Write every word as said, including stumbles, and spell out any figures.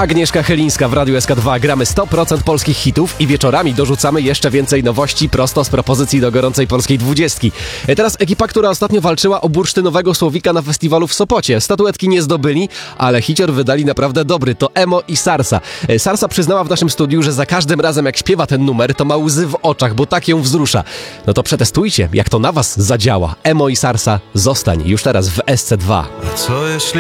Agnieszka Chylińska w Radiu S K dwa. Gramy sto procent polskich hitów i wieczorami dorzucamy jeszcze więcej nowości prosto z propozycji do gorącej polskiej dwudziestki. Teraz ekipa, która ostatnio walczyła o bursztynowego słowika na festiwalu w Sopocie. Statuetki nie zdobyli, ale hicior wydali naprawdę dobry. To Emo i Sarsa. Sarsa przyznała w naszym studiu, że za każdym razem jak śpiewa ten numer, to ma łzy w oczach, bo tak ją wzrusza. No to przetestujcie, jak to na was zadziała. Emo i Sarsa, Zostań już teraz w S C dwa. Co jeśli